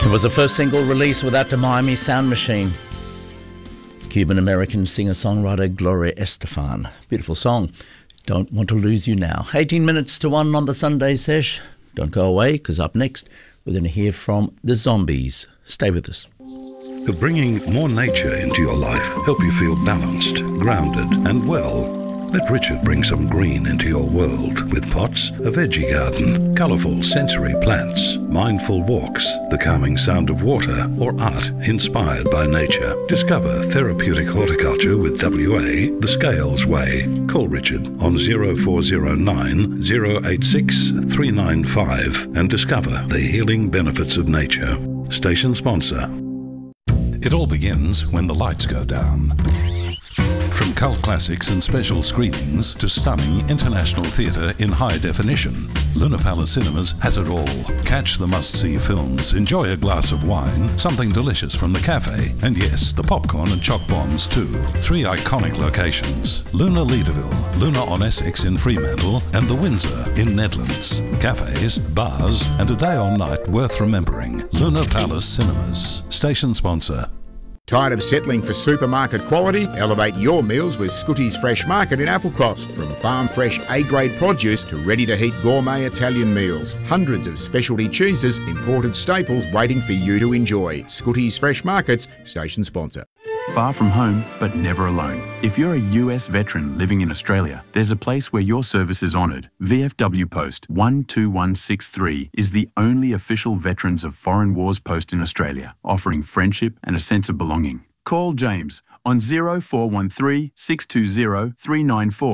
It was the first single released without the Miami Sound Machine. Cuban-American singer-songwriter Gloria Estefan. Beautiful song. Don't Want to Lose You Now. 18 minutes to 1 on the Sunday sesh. Don't go away, because up next we're going to hear from the Zombies. Stay with us. Bringing more nature into your life, help you feel balanced, grounded and well. Let Richard bring some green into your world with pots, a veggie garden, colourful sensory plants, mindful walks, the calming sound of water, or art inspired by nature. Discover therapeutic horticulture with WA, the Scales Way. Call Richard on 0409 086 395 and discover the healing benefits of nature. Station sponsor. It all begins when the lights go down. From cult classics and special screenings to stunning international theatre in high definition, Luna Palace Cinemas has it all. Catch the must-see films, enjoy a glass of wine, something delicious from the cafe, and yes, the popcorn and choc bombs too. 3 iconic locations: Luna Leederville, Luna on Essex in Fremantle, and the Windsor in Nedlands. Cafes, bars, and a day or night worth remembering. Luna Palace Cinemas. Station sponsor. Tired of settling for supermarket quality? Elevate your meals with Scooty's Fresh Market in Applecross. From farm fresh A-grade produce to ready-to-heat gourmet Italian meals. Hundreds of specialty cheeses, imported staples waiting for you to enjoy. Scooty's Fresh Markets, station sponsor. Far from home, but never alone. If you're a US veteran living in Australia, there's a place where your service is honoured. VFW Post 12163 is the only official Veterans of Foreign Wars post in Australia, offering friendship and a sense of belonging. Call James on 0413 620 394